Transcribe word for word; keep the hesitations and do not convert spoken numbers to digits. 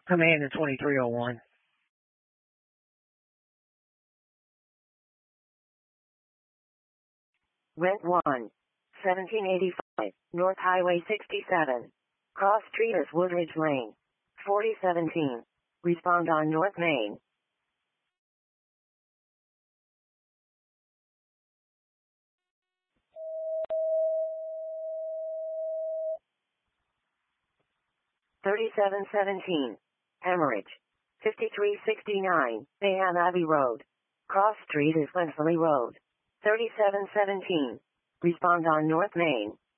Command to twenty-three oh one. Rent one. seventeen eighty-five, North Highway sixty-seven. Cross Street is Woodridge Lane. forty seventeen. Respond on North Main. thirty-seven seventeen. Hemorrhage. fifty-three sixty-nine, Bayham Abbey Road. Cross Street is Wensley Road. thirty-seven seventeen. Respond on North Main.